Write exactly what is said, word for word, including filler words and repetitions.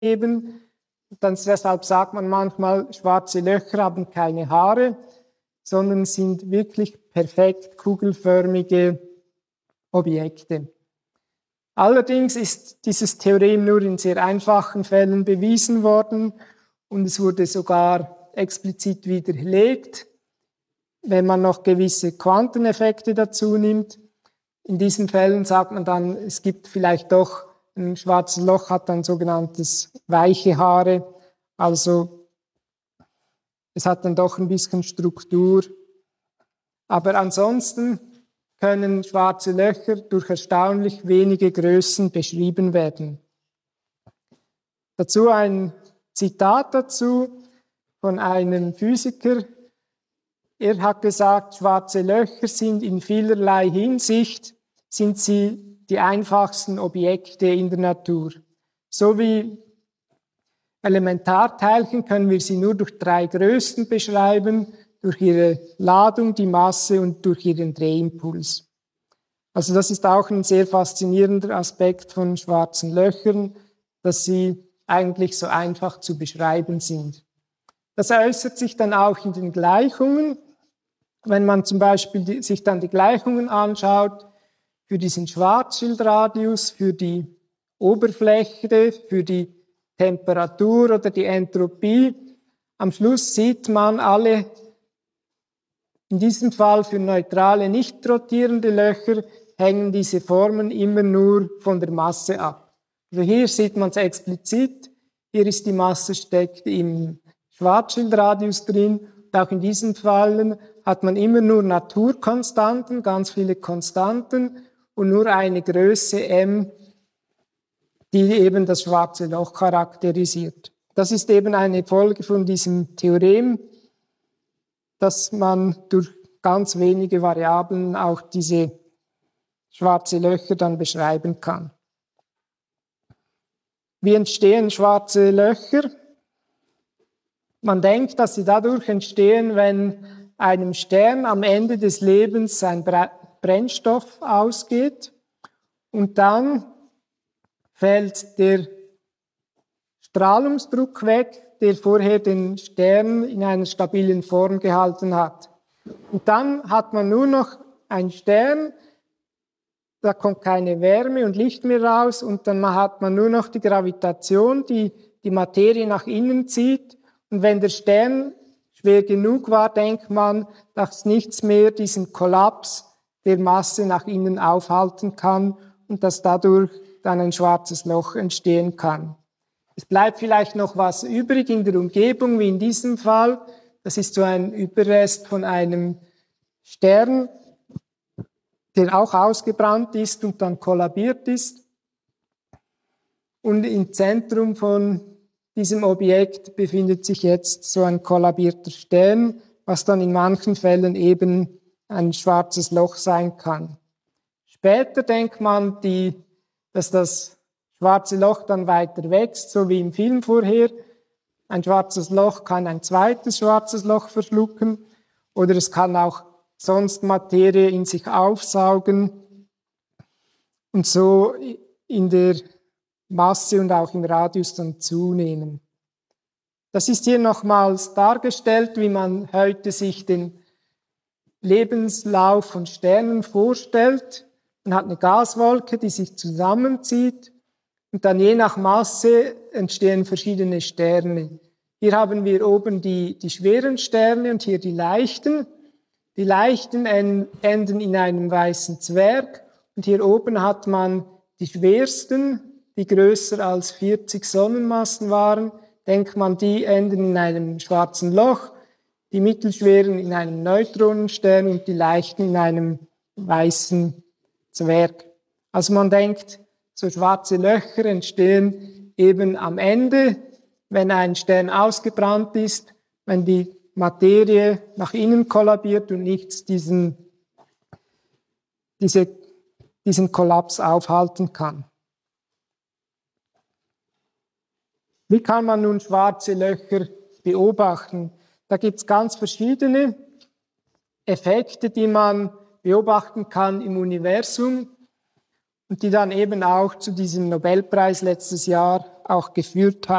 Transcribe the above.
eben. Dann, deshalb sagt man manchmal, schwarze Löcher haben keine Haare, sondern sind wirklich perfekt kugelförmige Objekte. Allerdings ist dieses Theorem nur in sehr einfachen Fällen bewiesen worden und es wurde sogar explizit widerlegt, wenn man noch gewisse Quanteneffekte dazu nimmt. In diesen Fällen sagt man dann, es gibt vielleicht doch, ein schwarzes Loch hat dann sogenanntes weiche Haare, also es hat dann doch ein bisschen Struktur. Aber ansonsten können schwarze Löcher durch erstaunlich wenige Größen beschrieben werden. Dazu ein Zitat dazu von einem Physiker. Er hat gesagt, schwarze Löcher sind in vielerlei Hinsicht, sind sie die einfachsten Objekte in der Natur. So wie Elementarteilchen können wir sie nur durch drei Größen beschreiben, durch ihre Ladung, die Masse und durch ihren Drehimpuls. Also das ist auch ein sehr faszinierender Aspekt von schwarzen Löchern, dass sie eigentlich so einfach zu beschreiben sind. Das äußert sich dann auch in den Gleichungen. Wenn man zum Beispiel die, sich dann die Gleichungen anschaut, für diesen Schwarzschildradius, für die Oberfläche, für die Temperatur oder die Entropie, am Schluss sieht man alle, in diesem Fall für neutrale, nicht rotierende Löcher, hängen diese Formen immer nur von der Masse ab. Also hier sieht man es explizit, hier ist die Masse steckt im Schwarzschildradius drin. Und auch in diesen Fällen hat man immer nur Naturkonstanten, ganz viele Konstanten und nur eine Größe m, die eben das schwarze Loch charakterisiert. Das ist eben eine Folge von diesem Theorem, dass man durch ganz wenige Variablen auch diese schwarze Löcher dann beschreiben kann. Wie entstehen schwarze Löcher? Man denkt, dass sie dadurch entstehen, wenn einem Stern am Ende des Lebens sein Brennstoff ausgeht und dann fällt der Strahlungsdruck weg, der vorher den Stern in einer stabilen Form gehalten hat. Und dann hat man nur noch einen Stern, da kommt keine Wärme und Licht mehr raus und dann hat man nur noch die Gravitation, die die Materie nach innen zieht. Und wenn der Stern schwer genug war, denkt man, dass nichts mehr diesen Kollaps der Masse nach innen aufhalten kann und dass dadurch dann ein schwarzes Loch entstehen kann. Es bleibt vielleicht noch was übrig in der Umgebung, wie in diesem Fall. Das ist so ein Überrest von einem Stern, der auch ausgebrannt ist und dann kollabiert ist. Und im Zentrum von diesem Objekt befindet sich jetzt so ein kollabierter Stern, was dann in manchen Fällen eben ein schwarzes Loch sein kann. Später denkt man, die, dass das schwarze Loch dann weiter wächst, so wie im Film vorher. Ein schwarzes Loch kann ein zweites schwarzes Loch verschlucken oder es kann auch sonst Materie in sich aufsaugen und so in der Masse und auch im Radius dann zunehmen. Das ist hier nochmals dargestellt, wie man heute sich den Lebenslauf von Sternen vorstellt. Man hat eine Gaswolke, die sich zusammenzieht und dann je nach Masse entstehen verschiedene Sterne. Hier haben wir oben die, die schweren Sterne und hier die leichten. Die leichten enden in einem weißen Zwerg und hier oben hat man die schwersten, die größer als vierzig Sonnenmassen waren. Denkt man, die enden in einem schwarzen Loch, die mittelschweren in einem Neutronenstern und die leichten in einem weißen Zwerg. Also man denkt, so schwarze Löcher entstehen eben am Ende, wenn ein Stern ausgebrannt ist, wenn die Materie nach innen kollabiert und nichts diesen, diese, diesen Kollaps aufhalten kann. Wie kann man nun schwarze Löcher beobachten? Da gibt es ganz verschiedene Effekte, die man beobachten kann im Universum. und die dann eben auch zu diesem Nobelpreis letztes Jahr auch geführt haben.